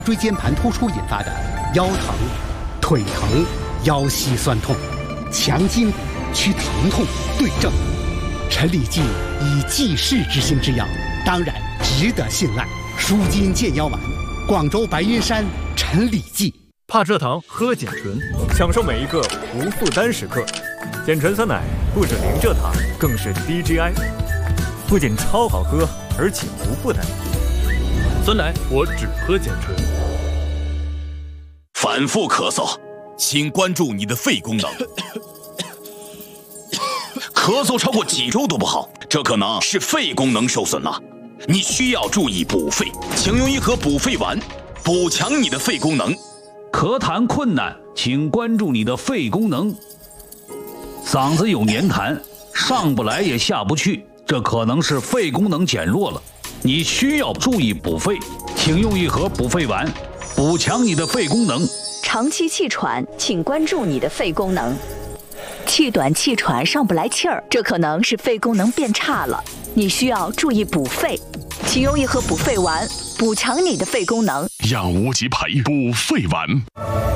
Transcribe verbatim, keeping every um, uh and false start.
椎间盘突出引发的腰疼、腿疼、腰膝酸痛，强筋骨祛疼痛对症。陈李济以济世之心之药，当然值得信赖。舒筋健腰丸，广州白云山陈李济。 怕蔗糖喝碱醇，享受每一个无负担时刻。碱醇酸奶不止零蔗糖，更是低 G I， 不仅超好喝，而且无负担。酸奶我只喝碱醇。 反复咳嗽，请关注你的肺功能。咳嗽超过几周都不好，这可能是肺功能受损了。你需要注意补肺，请用一盒补肺丸，补强你的肺功能。 咳痰困难，请关注你的肺功能。嗓子有黏痰，上不来也下不去，这可能是肺功能减弱了。你需要注意补肺，请用一盒补肺丸，补强你的肺功能。 长期气喘，请关注你的肺功能。气短气喘上不来气儿，这可能是肺功能变差了，你需要注意补肺，请用一盒补肺丸，补强你的肺功能。 让无极牌补肺丸。